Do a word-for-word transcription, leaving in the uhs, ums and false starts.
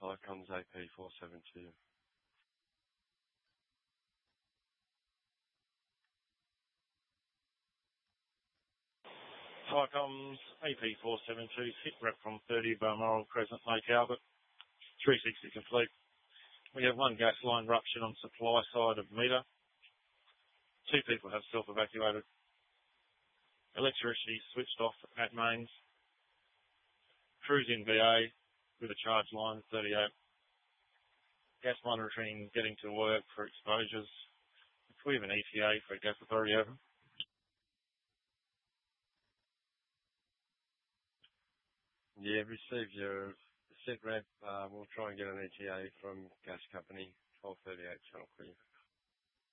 Hi, comes A P four seven two. Hi, comes A P four seven two, sit rep from thirty Balmoral Crescent, Lake Albert, three sixty complete. We have one gas line rupture on supply side of meter. Two people have self-evacuated. Electricity switched off at mains. Crews in V A with a charge line thirty-eight. Gas monitoring getting to work for exposures. We have an E T A for gas authority over. Yeah, received your sit rep. Uh, we'll try and get an E T A from gas company twelve thirty-eight Channel Creek.